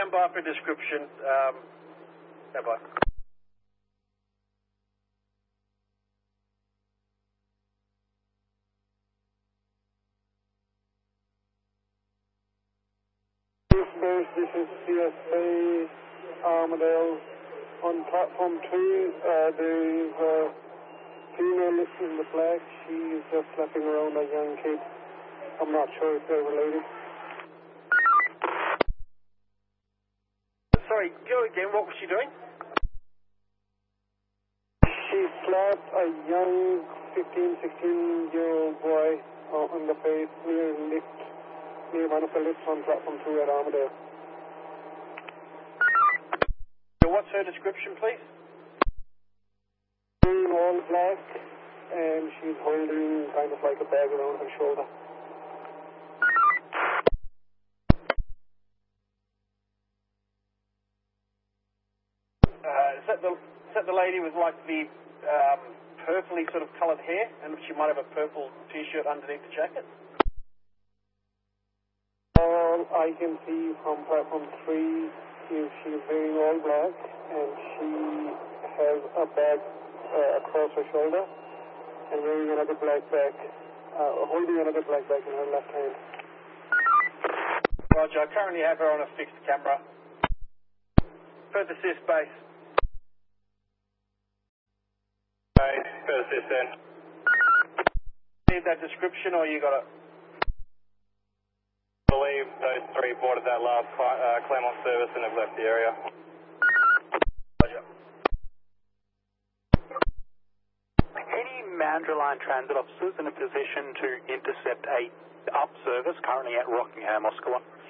stand by for a description. Stand by. This is CSA Armadale. On platform 2, there is a female in the black. She's just slapping around a young kid. I'm not sure if they're related. Sorry, go again. What was she doing? She slapped a young 15, 16-year-old boy on the face near one of the lifts on platform 2 at Armadale. What's her description, please? In all black, and she's holding kind of like a bag around her shoulder. Is that the lady with like the purpley sort of coloured hair, and she might have a purple t-shirt underneath the jacket? All I can see from platform 3 is she's wearing all black, and she has a bag across her shoulder, and wearing another black bag, holding another black bag in her left hand. Roger, I currently have her on a fixed camera. Further assist, base. Base, further assist then. Need that description, or you got it? I believe those three boarded that last Claremont service and have left the area. Roger. Any Mandurah Line transit officers in a position to intercept a up service currently at Rockingham, Oscar 1?